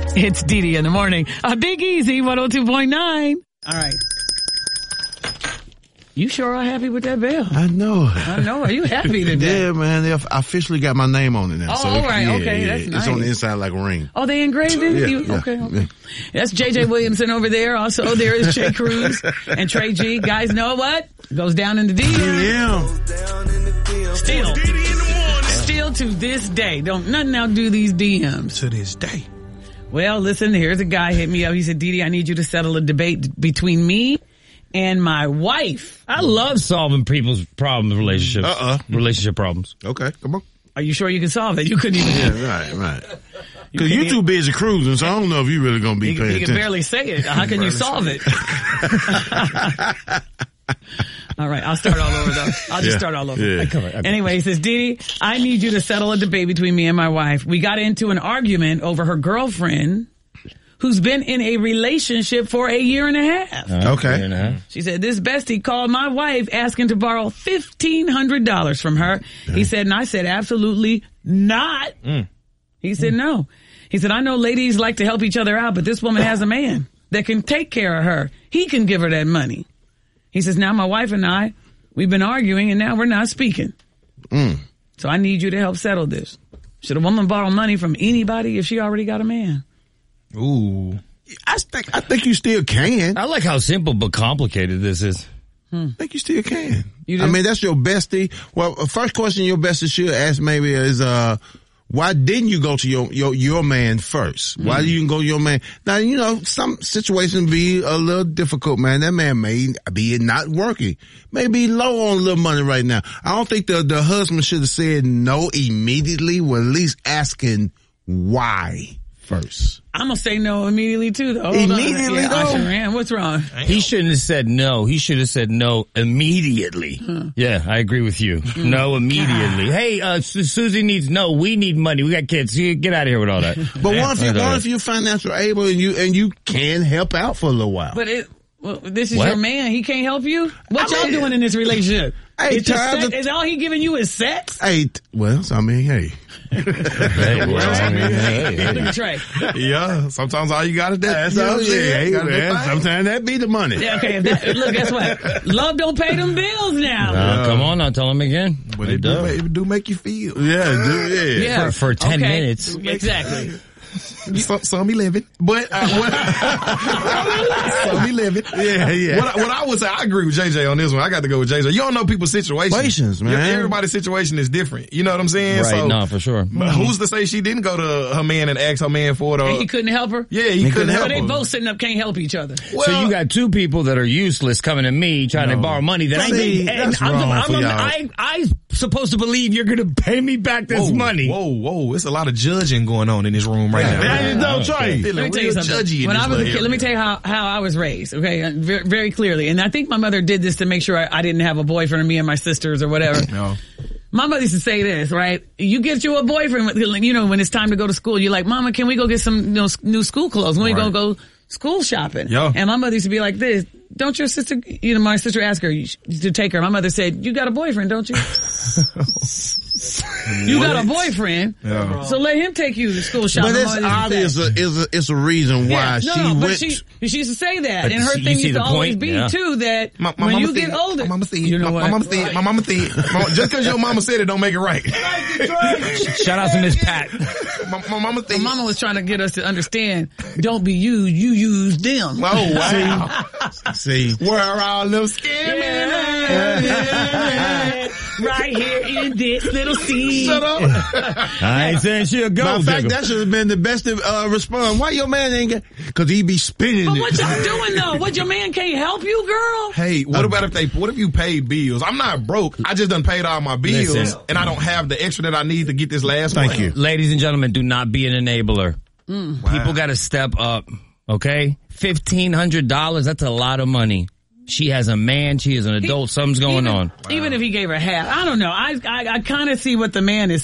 It's Dee in the morning. A Big Easy 102.9. All right. You sure are happy with that bell. I know. Are you happy today? Yeah, man. They officially got my name on it now. Oh, all right. Okay, that's nice. It's on the inside like a ring. Oh, they engraved it? Yeah. Okay. That's J.J. Williamson over there. Also, there is Che Cruz and Trey G. Guys, know what? Goes down in the DM. Still to this day. Don't nothing outdo these DMs. To this day. Well, listen, here's a guy hit me up. He said, Dee, I need you to settle a debate between me and my wife. I love solving people's problems, relationships. Relationship problems. Okay, come on. Are you sure you can solve it? You couldn't even. Yeah, right. Because you're too busy cruising, so I don't know if you're really going to be paying attention. You can barely say it. How can you solve it? All right, I'll start all over though. I'll just start all over. Yeah. Anyway, he says, Dee, I need you to settle a debate between me and my wife. We got into an argument over her girlfriend who's been in a relationship for a year and a half. Okay. She said, this bestie called my wife asking to borrow $1,500 from her. He said, and I said, absolutely not. He said, no. He said, I know ladies like to help each other out, but this woman has a man that can take care of her. He can give her that money. He says, now my wife and I, we've been arguing and now we're not speaking. So I need you to help settle this. Should a woman borrow money from anybody if she already got a man? Ooh. I think you still can. I like how simple but complicated this is. I think you still can. You I mean, that's your bestie. Well, first question your bestie should ask maybe is, why didn't you go to your man first? Why didn't you go to your man? Now, you know, some situations be a little difficult, man. That man may be not working. May be low on a little money right now. I don't think the husband should have said no immediately. Well, at least asking why first. I'm going to say no immediately too, though. Immediately, though? I sure am. What's wrong? He shouldn't have said no. He should have said no immediately. Yeah, I agree with you. No immediately. Hey, Susie needs we need money. We got kids. Get out of here with all that. But what if you're financially able and you can help out for a little while? But this is your man. He can't help you? What y'all doing in this relationship? Hey, is all he giving you is sex? Hey, well, I mean, hey. Look at Trey. Yeah, sometimes all you got is that. That's all sometimes that be the money. Yeah, okay. Look, guess what? Love don't pay them bills now. Come on, I'll tell him again. But it do make you feel. Yeah. For 10 minutes. Exactly. Some 11, but some 11. Yeah. What I would say, I agree with JJ on this one. I got to go with JJ. You don't know people's situations, man. Everybody's situation is different. You know what I'm saying? Right. No, for sure. But who's to say she didn't go to her man and ask her man for it? And he couldn't help her. Yeah, he couldn't help her. They both sitting up can't help each other. Well, so you got two people that are useless coming to me trying to borrow money that I'm supposed to believe you're going to pay me back this money. Whoa. It's a lot of judging going on in this room right now. Let me tell you something. When I was a kid, let me tell you how I was raised, okay, very, very clearly. And I think my mother did this to make sure I didn't have a boyfriend, or me and my sisters or whatever. No. My mother used to say this, right? You get you a boyfriend, you know, when it's time to go to school, you're like, Mama, can we go get some new school clothes? When we go school shopping? Yeah. And my mother used to be like this. Don't your sister, my sister asked her to take her. My mother said, you got a boyfriend, don't you? You got a boyfriend, so let him take you to school shopping. But it's obvious it's a reason why she went. She used to say that, and her thing used to always be too that when you get older, my mama said, you know what? My mama said, just because your mama said it don't make it right. Shout out to Miss Pat. My mama said. My mama was trying to get us to understand. Don't be you use them. Oh wow! See, where are all them scamming? Right here in this little scene. Shut up. I ain't saying she'll go. In fact, that should have been the best response. Why your man ain't get? Because he be spinning. But what y'all doing though? What, your man can't help you, girl? Hey, what if you paid bills? I'm not broke. I just done paid all my bills, and I don't have the extra that I need to get this last one. Thank you. Ladies and gentlemen, do not be an enabler. Wow. People got to step up, okay? $1,500, that's a lot of money. She has a man. She is an adult. Something's going on. Even if he gave her half. I don't know. I kind of see what the man is